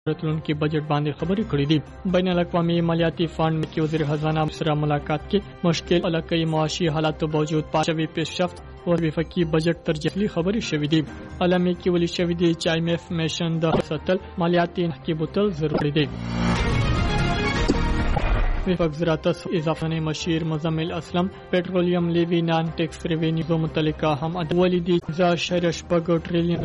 راتلونکي بجټ باندې خبرې کړې دي. بین الاقوامي مالیاتي فنډ کې وزیر خزانه سره ملاقات کې مشکل علاقائی معاشي حالاتو باوجود پاشوي پیشرفت او وفاقي بجټ ترجیحي خبرې شوې دي. عالمي کې ولې شوې دي چې IMF میشن د ساتل مالیاتي نحکي بوتل ضروري دي. وفاق زراعت اضافه مشیر مزمل اسلم پټرولیم لیوی نان ټیکس ریوینیو متعلقه هم ولې دي 0.8 ټریلیون